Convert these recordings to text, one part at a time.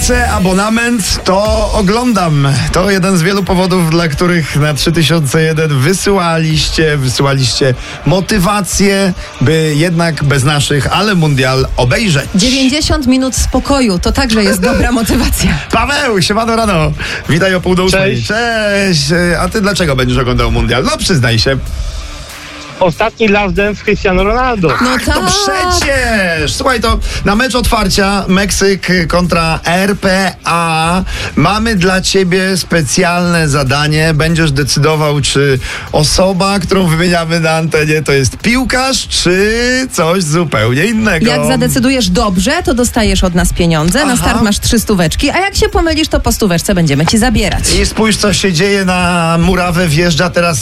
płacę abonament, to oglądam. To jeden z wielu powodów, dla których na 3001 wysyłaliście motywację, by jednak bez naszych, ale mundial obejrzeć. 90 minut spokoju, to także jest dobra motywacja. Paweł, siemano rano. Witaj o 7:30. Cześć. A ty dlaczego będziesz oglądał mundial? No przyznaj się. Ostatni last dance Cristiano Ronaldo. No To tak. przecież! Słuchaj, to na mecz otwarcia Meksyk kontra RPA mamy dla ciebie specjalne zadanie. Będziesz decydował, czy osoba, którą wymieniamy na antenie, to jest piłkarz, czy coś zupełnie innego. Jak zadecydujesz dobrze, to dostajesz od nas pieniądze. Na Aha. start masz 3 stóweczki, a jak się pomylisz, to po stóweczce będziemy ci zabierać. I spójrz, co się dzieje na murawę. Wjeżdża teraz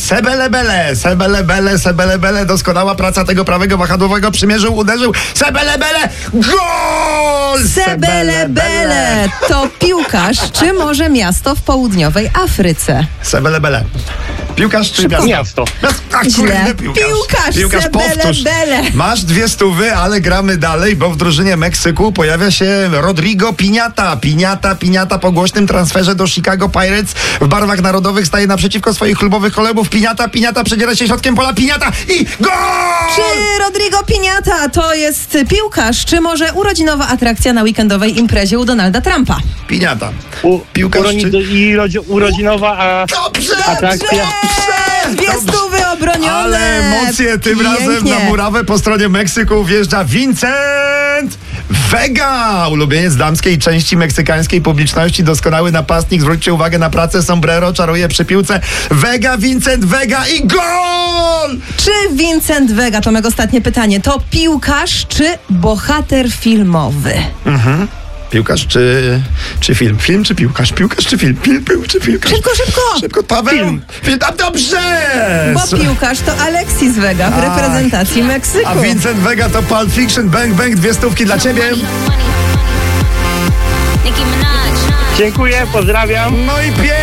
Sebelebele. Doskonała praca tego prawego wahadłowego. Przymierzył, uderzył. Sebelebele. Gol! Sebelebele to piłkarz, czy może miasto w południowej Afryce? Sebelebele. Piłkarz czy miasto? Miasto. Źle. Piłkarz, powtórz. Sebelebele. Masz 2 stówy, ale gramy dalej, bo w drużynie Meksyku pojawia się Rodrigo Piñata. Piñata po głośnym transferze do Chicago Pirates w barwach narodowych staje naprzeciwko swoich klubowych kolegów. Piñata przedziera się środkiem pola. Piñata i gol! Czy Rodrigo Piñata to jest piłkarz, czy może urodzinowa atrakcja na weekendowej imprezie u Donalda Trumpa? Piñata. Piłkarz czy... Urodzinowa Dobrze! atrakcja. 2 stówy obronione. Ale emocje tym razem Pięknie. na murawę po stronie Meksyku wjeżdża Vincent Vega, ulubieniec damskiej części meksykańskiej publiczności, doskonały napastnik. Zwróćcie uwagę na pracę, sombrero, czaruje przy piłce. Vincent Vega i gol! Czy Vincent Vega, to mego ostatnie pytanie, to piłkarz czy bohater filmowy? Piłkarz czy film? Film czy piłkarz? Piłkarz czy film? Film czy piłkarz? Szybko. Paweł! Film. A dobrze! Bo piłkarz to Alexis Vega w reprezentacji Meksyku. A Vincent Vega to Pulp Fiction. Bang, 2 stówki dla ciebie. Dziękuję, pozdrawiam. No i